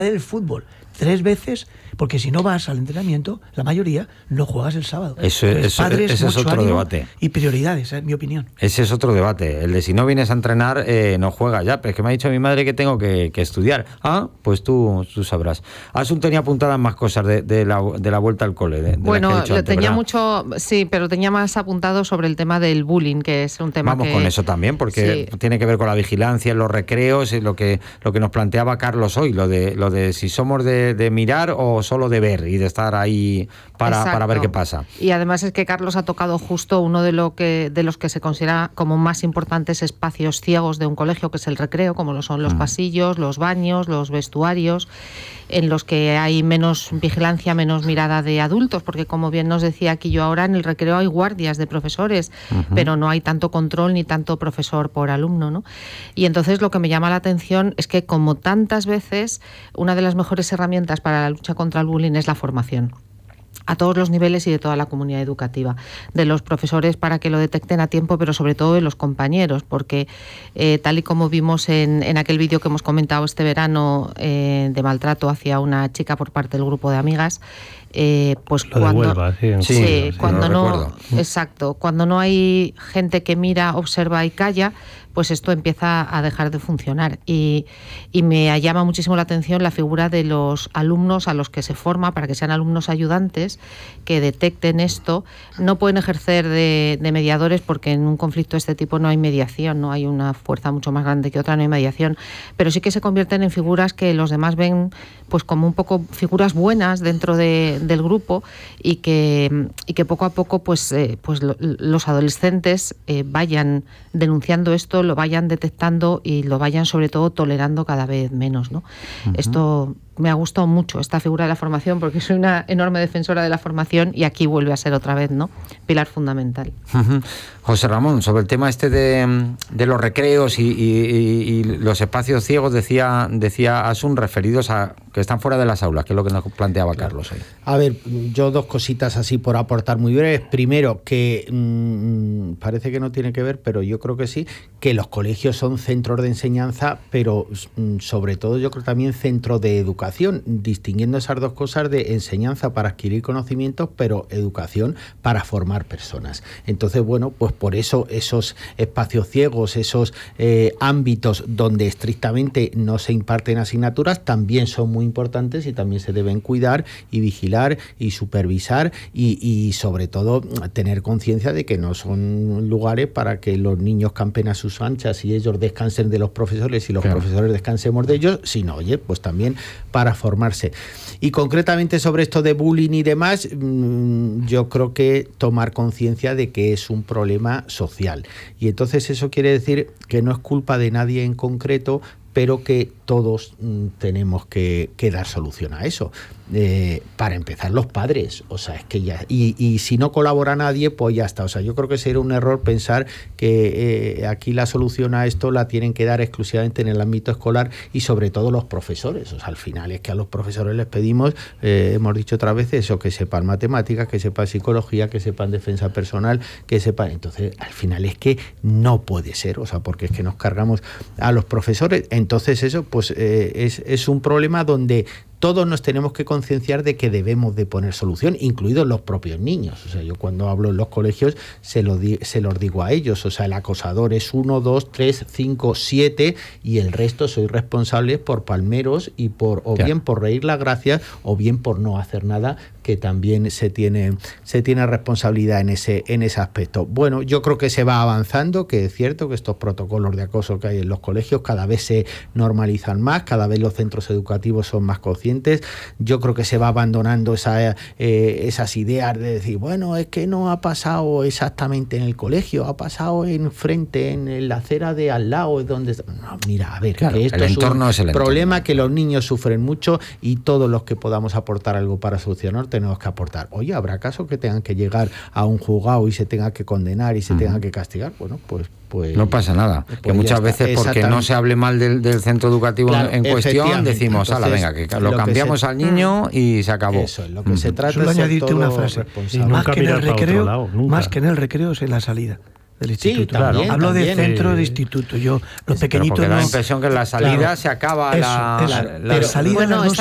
del fútbol 3 veces, porque si no vas al entrenamiento, la mayoría no juegas el sábado. Ese es otro debate. Y prioridades, es mi opinión. Ese es otro debate. El de si no vienes a entrenar, no juegas ya. Pero es que me ha dicho mi madre que tengo que estudiar. Ah, pues tú sabrás. Asun tenía apuntadas más cosas de la vuelta al cole. Bueno, tenía mucho, sí, pero tenía más apuntado sobre el tema del bullying, que es un tema Vamos con eso también, porque tiene que ver con la vigilancia en los recreos, lo que nos planteaba Carlos hoy, lo de si somos de mirar o solo de ver y de estar ahí para ver qué pasa. Y además es que Carlos ha tocado justo uno de los que se considera como más importantes espacios ciegos de un colegio, que es el recreo, como lo son los pasillos, los baños, los vestuarios, en los que hay menos vigilancia, menos mirada de adultos, porque como bien nos decía aquí yo ahora, en el recreo hay guardias de profesores, pero no hay tanto control ni tanto profesor por alumno, ¿no? Y entonces lo que me llama la atención es que, como tantas veces, una de las mejores herramientas para la lucha contra el bullying es la formación, a todos los niveles y de toda la comunidad educativa, de los profesores para que lo detecten a tiempo, pero sobre todo de los compañeros, porque tal y como vimos en aquel vídeo que hemos comentado este verano de maltrato hacia una chica por parte del grupo de amigas, pues cuando no hay gente que mira, observa y calla, pues esto empieza a dejar de funcionar. Y me llama muchísimo la atención la figura de los alumnos a los que se forma para que sean alumnos ayudantes, que detecten esto. No pueden ejercer de mediadores, porque en un conflicto de este tipo no hay mediación, no hay una fuerza mucho más grande que otra, no hay mediación, pero sí que se convierten en figuras que los demás ven pues como un poco figuras buenas dentro del grupo, y que poco a poco pues los adolescentes vayan denunciando esto, lo vayan detectando y lo vayan sobre todo tolerando cada vez menos, ¿no? Esto me ha gustado mucho, esta figura de la formación, porque soy una enorme defensora de la formación, y aquí vuelve a ser otra vez, ¿no?, pilar fundamental. José Ramón, sobre el tema este de los recreos y los espacios ciegos, decía Asun, referidos a que están fuera de las aulas, que es lo que nos planteaba Carlos hoy. A ver, yo dos cositas así por aportar muy breves. Primero, que parece que no tiene que ver, pero yo creo que sí, que los colegios son centros de enseñanza, pero sobre todo yo creo también centros de educación, distinguiendo esas dos cosas de enseñanza para adquirir conocimientos, pero educación para formar personas. Entonces, bueno, pues por eso esos espacios ciegos, esos ámbitos donde estrictamente no se imparten asignaturas, también son muy importantes y también se deben cuidar y vigilar y supervisar y sobre todo tener conciencia de que no son lugares para que los niños campen a sus anchas y ellos descansen de los profesores y los profesores descansemos de ellos, sino, oye, pues también para formarse. Y concretamente sobre esto de bullying y demás, yo creo que tomar conciencia de que es un problema social. Y entonces eso quiere decir que no es culpa de nadie en concreto, pero que todos tenemos que dar solución a eso. Para empezar, los padres, o sea, es que ya, y si no colabora nadie, pues ya está. O sea, yo creo que sería un error pensar que aquí la solución a esto la tienen que dar exclusivamente en el ámbito escolar, y sobre todo los profesores. O sea, al final es que a los profesores les pedimos, hemos dicho otras veces eso, que sepan matemáticas, que sepan psicología, que sepan defensa personal, que sepan. Entonces, al final es que no puede ser, o sea, porque es que nos cargamos a los profesores. Entonces eso, pues es un problema donde todos nos tenemos que concienciar de que debemos de poner solución, incluidos los propios niños. O sea, yo cuando hablo en los colegios se los digo a ellos. O sea, el acosador es 1, 2, 3, 5, 7 y el resto sois responsables por palmeros y bien por reír las gracias o bien por no hacer nada, que también se tiene responsabilidad en ese aspecto. Bueno, yo creo que se va avanzando, que es cierto que estos protocolos de acoso que hay en los colegios cada vez se normalizan más, cada vez los centros educativos son más conscientes. Yo creo que se va abandonando esas ideas de decir, bueno, es que no ha pasado exactamente en el colegio, ha pasado enfrente, en la acera de al lado, donde... No, mira, a ver, claro, que esto es un problema que los niños sufren mucho y todos los que podamos aportar algo para solucionar tenemos que aportar. Oye, ¿habrá caso que tengan que llegar a un juzgado y se tenga que condenar y se tenga que castigar? Bueno, pues no pasa nada, que muchas veces porque no se hable mal del centro educativo, claro, en cuestión, decimos, ala, venga, que lo cambiamos al niño y se acabó. Eso es lo que se trata. Solo añadirte una frase, más que en el recreo es en la salida. del instituto. También, hablo de centro de instituto. Yo, los pequeñitos. Porque da la impresión que en la salida se acaba la salida. Bueno,